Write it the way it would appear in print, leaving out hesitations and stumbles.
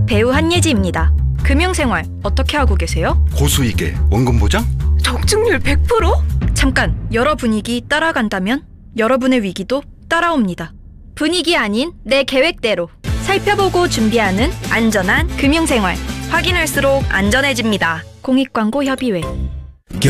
배우 한예지입니다. 금융생활 어떻게 하고 계세요? 고수익에 원금 보장? 적중률 100%? 잠깐, 여러 분위기 따라간다면 여러분의 위기도 따라옵니다. 분위기 아닌 내 계획대로 살펴보고 준비하는 안전한 금융생활. 확인할수록 안전해집니다. 공익광고협의회.